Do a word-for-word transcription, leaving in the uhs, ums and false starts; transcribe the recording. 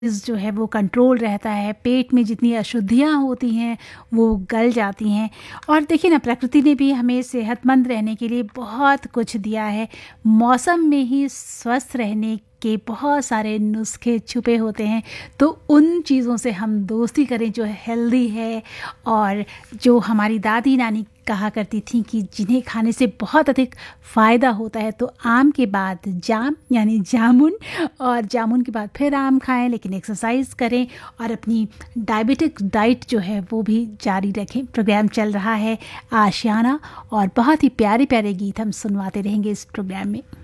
इस जो है वो कंट्रोल रहता है, पेट में जितनी अशुद्धियाँ होती हैं वो गल जाती हैं। और देखिए ना, प्रकृति ने भी हमें सेहतमंद रहने के लिए बहुत कुछ दिया है। मौसम में ही स्वस्थ रहने के बहुत सारे नुस्खे छुपे होते हैं, तो उन चीज़ों से हम दोस्ती करें जो हेल्दी है। और जो हमारी दादी नानी कहा करती थी कि जिन्हें खाने से बहुत अधिक फ़ायदा होता है, तो आम के बाद जाम यानी जामुन, और जामुन के बाद फिर आम खाएं, लेकिन एक्सरसाइज करें और अपनी डायबिटिक डाइट जो है वो भी जारी रखें। प्रोग्राम चल रहा है आशियाना और बहुत ही प्यारे प्यारे गीत हम सुनवाते रहेंगे इस प्रोग्राम में।